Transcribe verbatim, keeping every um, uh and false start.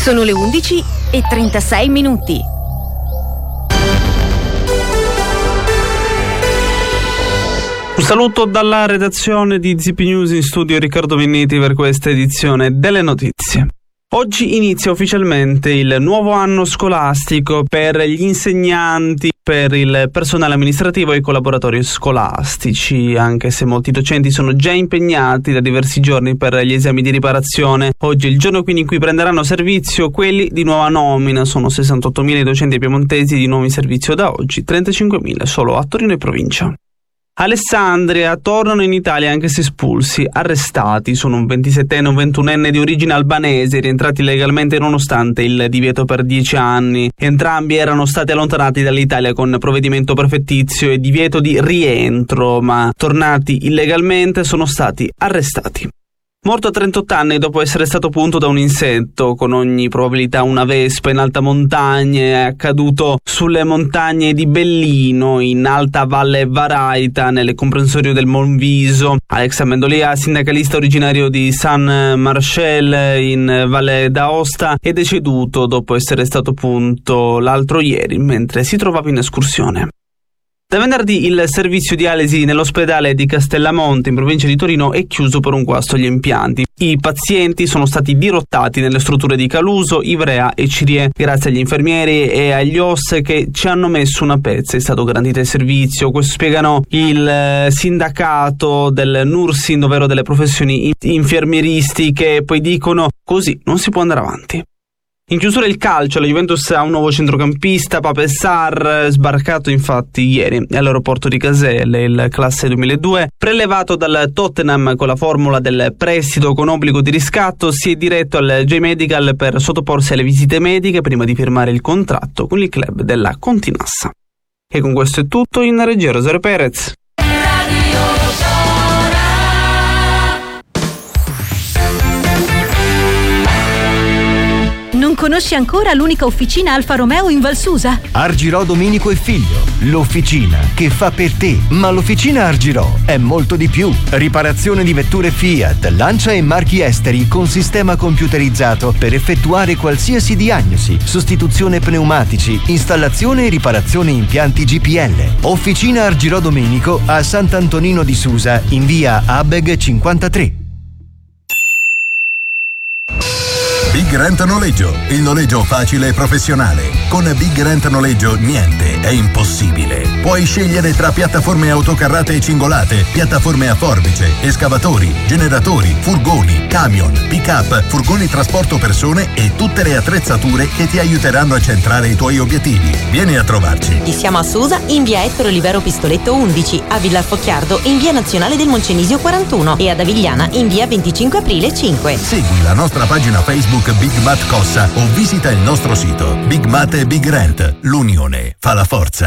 Sono le undici e trentasei minuti. Un saluto dalla redazione di Z P News, in studio Riccardo Minniti per questa edizione delle notizie. Oggi inizia ufficialmente il nuovo anno scolastico per gli insegnanti, per il personale amministrativo e i collaboratori scolastici, anche se molti docenti sono già impegnati da diversi giorni per gli esami di riparazione. Oggi è il giorno quindi in cui prenderanno servizio quelli di nuova nomina. Sono sessantottomila i docenti piemontesi di nuovo in servizio da oggi, trentacinquemila solo a Torino e provincia. Alessandria tornano in Italia anche se espulsi, arrestati. Sono un ventisettenne e un ventunenne di origine albanese rientrati illegalmente nonostante il divieto per dieci anni. Entrambi erano stati allontanati dall'Italia con provvedimento prefettizio e divieto di rientro, ma tornati illegalmente sono stati arrestati. Morto a trentotto anni dopo essere stato punto da un insetto, con ogni probabilità una vespa in alta montagna. È accaduto sulle montagne di Bellino, in Alta Valle Varaita, nelle comprensorio del Monviso. Alex Amendolia, sindacalista originario di San Marcel in Valle d'Aosta, è deceduto dopo essere stato punto l'altro ieri mentre si trovava in escursione. Da venerdì il servizio dialisi nell'ospedale di Castellamonte in provincia di Torino è chiuso per un guasto agli impianti. I pazienti sono stati dirottati nelle strutture di Caluso, Ivrea e Cirie. Grazie agli infermieri e agli O S che ci hanno messo una pezza è stato garantito il servizio. Questo spiegano il sindacato del Nursin, ovvero delle professioni infermieristiche, poi dicono così non si può andare avanti. In chiusura il calcio, la Juventus ha un nuovo centrocampista, Pape Sarr, sbarcato infatti ieri all'aeroporto di Caselle, il classe duemiladue, prelevato dal Tottenham con la formula del prestito con obbligo di riscatto, si è diretto al J-Medical per sottoporsi alle visite mediche prima di firmare il contratto con il club della Continassa. E con questo è tutto, in regia Rosario Perez. Non conosci ancora l'unica officina Alfa Romeo in Valsusa? Argirò Domenico e Figlio, l'officina che fa per te. Ma l'officina Argirò è molto di più. Riparazione di vetture Fiat, Lancia e marchi esteri con sistema computerizzato per effettuare qualsiasi diagnosi, sostituzione pneumatici, installazione e riparazione impianti G P L. Officina Argirò Domenico a Sant'Antonino di Susa in via Abeg cinquantatré. Big Rent Noleggio, il noleggio facile e professionale. Con Big Rent Noleggio niente è impossibile. Puoi scegliere tra piattaforme autocarrate e cingolate, piattaforme a forbice, escavatori, generatori, furgoni, camion, pick-up, furgoni trasporto persone e tutte le attrezzature che ti aiuteranno a centrare i tuoi obiettivi. Vieni a trovarci. Ci siamo a Susa in via Ettore Olivero Pistoletto undici, a Villarfocchiardo in via Nazionale del Moncenisio quarantuno e ad Avigliana in via venticinque aprile cinque. Segui la nostra pagina Facebook Big Mat Cossa o visita il nostro sito. Big Mat e Big Rent, l'unione fa la forza.